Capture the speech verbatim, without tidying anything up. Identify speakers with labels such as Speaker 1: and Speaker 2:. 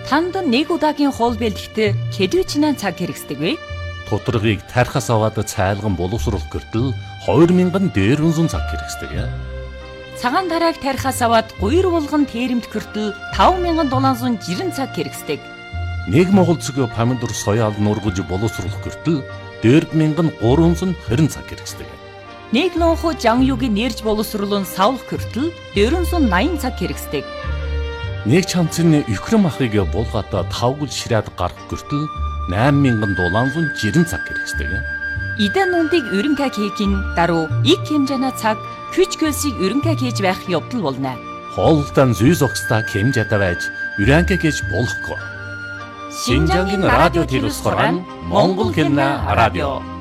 Speaker 1: Танд нэг удаагийн хоол бэлтгэхэд хэдвэчнээ цаг хэрэгсдэг вэ?
Speaker 2: Тодорхойг тархас аваад цайлган боловсруулах гэртэл хоёр мянган дээрвэн зуун цаг хэрэгсдэг.
Speaker 1: Цагаан тарааг тархас аваад гуйр булган тэрэмт гэртэл таван мянган дулаан зуун жирэн цаг хэрэгсдэг.
Speaker 2: Нэг монгол цэг помидор соёал нургаж боловсруулах гэртэл дөрв мянган гурван зуун хорин цаг хэрэгсдэг.
Speaker 1: Нэг лонхо жангюгийн нэрж боловсруулан савлах гэртэл дөрвөн зуун наян цаг хэрэгсдэг.
Speaker 2: Нэг чамцны Украин махыг булгаата тавгал ширээд гарах гэртэл найман мянган дулаан зуун жирэн цаг хэрэгсдэг.
Speaker 1: Идэн нүндийг өрөнгө хийхин даруй их хэмжээний цаг хүч хөлсийг өрөнгө хийж байх явдал болно.
Speaker 2: Хоолтон зүй зогсдаа хэмжээтэй байж өрөнгө хийж болохгүй. Шинжангийн радио телевиз хорон Монгол хэлний радио